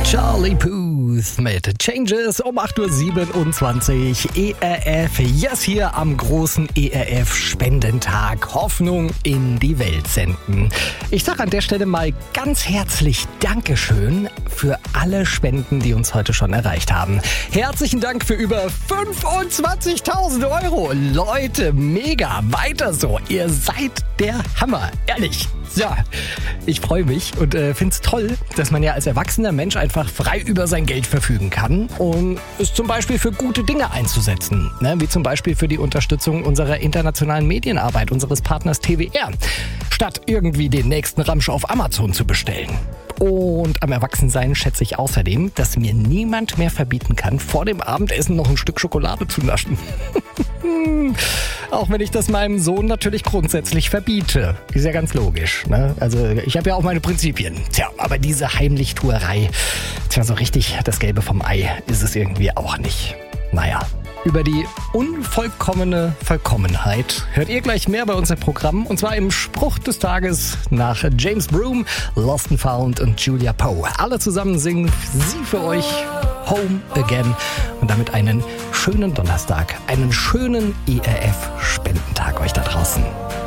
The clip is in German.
Charlie Puth mit Changes um 8.27 Uhr. ERF, yes, hier am großen ERF-Spendentag. Hoffnung in die Welt senden. Ich sage an der Stelle mal ganz herzlich Dankeschön für alle Spenden, die uns heute schon erreicht haben. Herzlichen Dank für über 25.000 Euro. Leute, mega, weiter so. Ihr seid der Hammer, ehrlich. Ja, ich freue mich und finde es toll, dass man ja als erwachsener Mensch einfach frei über sein Geld verfügen kann, um es zum Beispiel für gute Dinge einzusetzen. Ne? Wie zum Beispiel für die Unterstützung unserer internationalen Medienarbeit, unseres Partners TWR, statt irgendwie den nächsten Ramsch auf Amazon zu bestellen. Und am Erwachsensein schätze ich außerdem, dass mir niemand mehr verbieten kann, vor dem Abendessen noch ein Stück Schokolade zu naschen. Auch wenn ich das meinem Sohn natürlich grundsätzlich verbiete. Ist ja ganz logisch, ne? Also ich habe ja auch meine Prinzipien. Tja, aber diese Heimlichtuerei, so richtig das Gelbe vom Ei ist es irgendwie auch nicht. Naja. Über die unvollkommene Vollkommenheit hört ihr gleich mehr bei uns im Programm. Und zwar im Spruch des Tages nach James Broome, Lost and Found und Julia Poe. Alle zusammen singen sie für euch Home Again. Und damit einen schönen Donnerstag, einen schönen ERF-Spendentag euch da draußen.